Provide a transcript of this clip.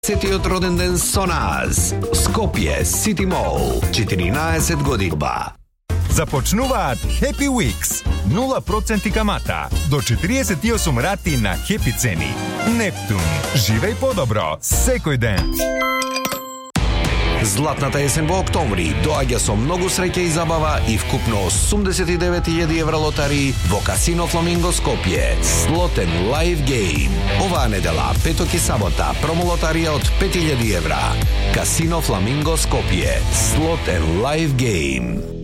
10 ден со нас. Скопје Сити Мол, 14 година. Започнуваат Happy Weeks. 0% камата. До 48 рати на хепи цени. Нептун. Живеј подобро секој ден. Златната есен во октомври доаѓа со многу среќа и забава и вкупно 89.000 евро лотари во Касино Фламинго Скопје. Слотен лайв гейм. Оваа недела, петок и сабота, промолотарија од 5.000 евра. Касино Фламинго Скопје. Слотен лайв гейм.